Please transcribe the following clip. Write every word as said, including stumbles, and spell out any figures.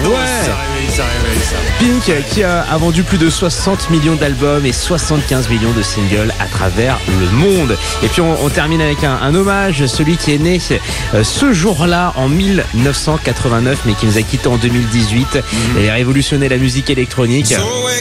Ouais. Ça réveille, ça réveille, ça. Pink qui a, a vendu plus de soixante millions d'albums et soixante-quinze millions de singles à travers le monde. Et puis on, on termine avec un, un hommage, celui qui est né euh, ce jour-là en mille neuf cent quatre-vingt-neuf mais qui nous a quittés en deux mille dix-huit. Mm-hmm. Et a révolutionné la musique électronique.